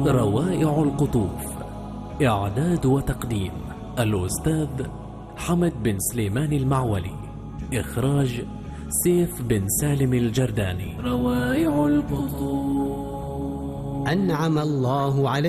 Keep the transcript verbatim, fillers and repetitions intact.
روائع القطوف. إعداد وتقديم الأستاذ حمد بن سليمان المعولي. إخراج سيف بن سالم الجرداني. روائع القطوف. أنعم الله عليك